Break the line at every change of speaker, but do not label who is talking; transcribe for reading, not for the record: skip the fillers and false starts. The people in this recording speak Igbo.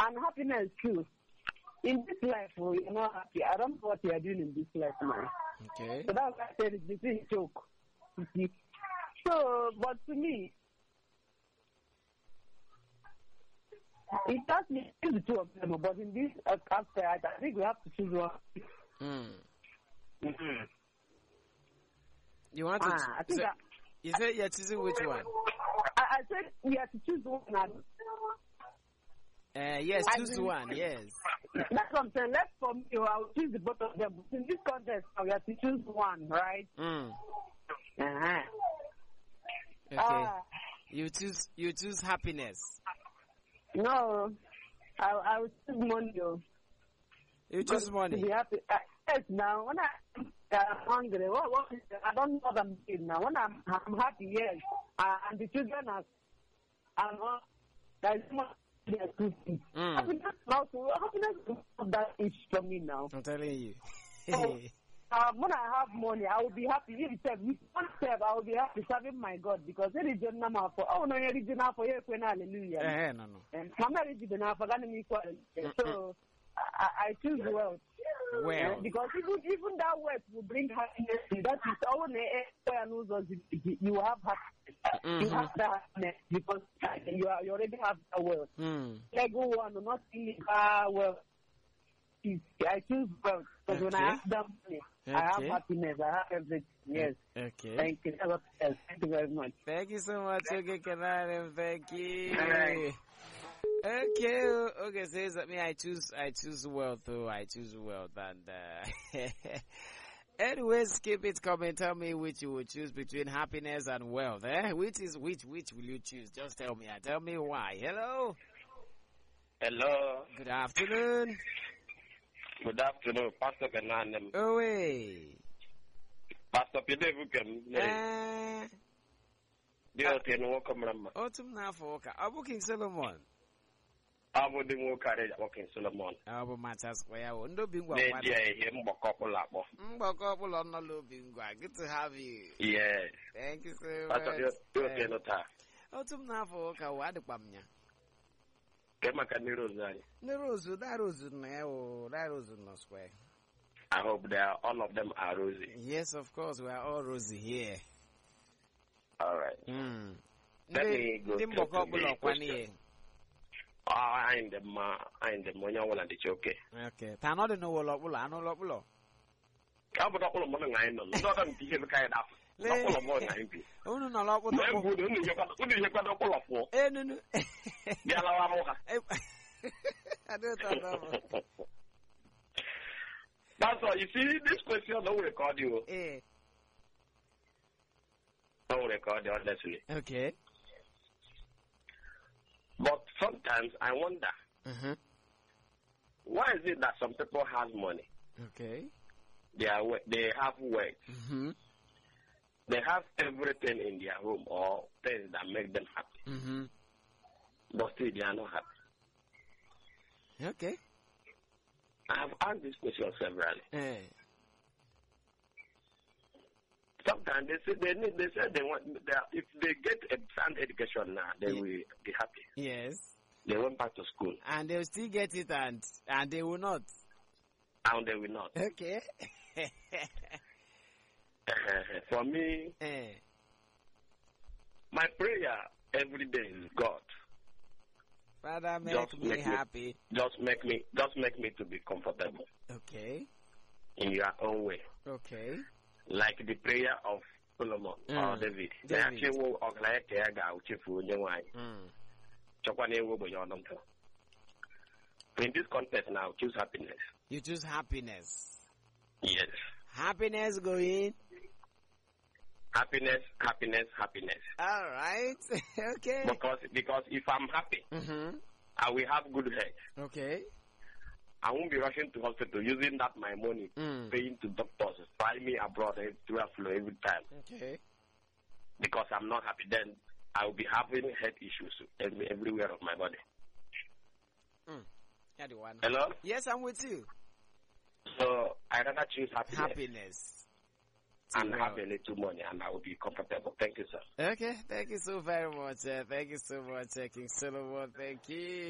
and happiness too. In this life, you're not happy. I don't know what you are doing in this life, man.
Okay.
So that's why I said it's between joke. You see. So, but to me, it does me the two of them. But in this aspect, I think we have to choose one. Mm-hmm.
You want to?
I think
you said you're choosing which one?
I said we have to choose one.
Yes, choose one. Yes.
That's what I'm saying. Let's for me, I'll choose the both of them. In this contest, we have to choose one, right? Uh-huh.
Okay. You choose happiness.
No, I would choose money.
You choose money.
To be happy. Yes. Now, when I'm hungry, what is it? I don't know what I'm doing now. When I'm happy, yes, and the children are, there's much. Happiness is not that issue for me now.
I'm telling you.
So, when I have money, I will be happy. If I will be happy serving my God because any region for hallelujah.
No.
I'm not region for so I choose wealth.
Well,
because even that wealth will bring happiness. That is all you have happiness. You have that happiness because you already have that wealth. Like one, not in wealth. I choose wealth because when I have that money, I have happiness. I have everything. Yes.
Okay.
Thank you. Thank you very much.
Thank you so much. Okay, Kanarim. Thank you. Right. Okay, says that me I choose wealth though. I choose wealth and anyways, keep it coming. Tell me which you would choose between happiness and wealth. Which will you choose? Just tell me. Tell me why. Hello. Good afternoon.
Good afternoon, Pastor Kananem.
Oh wait.
Pastor Pidevukem. Dear Ken, welcome, Rama.
Autumn now for Abu King Solomon.
Abu the Mokare, walking Solomon.
Abu Matas, where I no being one.
Him, Bokopolapo.
Bokopol on the lobbying. Good to have you.
Yes.
Thank you so much. Autumn now for what the Pamia.
Kemaka Nirozani.
That rose no square.
I hope all of them are rosy.
Yes, of course, we are all rosy here.
All right. Let me go to the question. I'm the money and the choke.
Okay. Tano de no lobulo, ano lobulo.
Come up all money, I know. Not until you kind of.
Oh, no, lobulo. No. I don't know.
That's why you see this question don't record you. Don't record you, honestly.
Okay.
But sometimes I wonder, why is it that some people have money?
Okay.
They have work. They have everything in their home or things that make them happy. But still they are not happy.
Okay.
I have asked this question severally. Sometimes they say they want if they get a sound education now, they will be happy.
Yes.
They went back to school.
And they'll still get it and they will not.
And they will not.
Okay.
For me, my prayer every day is God.
Father, make me happy.
Just make me to be comfortable.
Okay.
In your own way.
Okay.
Like the prayer of Solomon or David. In this context now, choose happiness.
You choose happiness.
Yes.
Happiness going.
Happiness.
All right. Okay.
Because if I'm happy, I will have good health.
Okay.
I won't be rushing to hospital using that my money, paying to doctors, fly me abroad through a flow every time.
Okay.
Because I'm not happy, then I will be having health issues everywhere of my body. Hello?
Yes, I'm with you.
So I rather choose happiness. And have a little money, and I will be comfortable. Thank you, sir.
Okay, thank you so very much. Thank you so much, King Solomon. Thank you.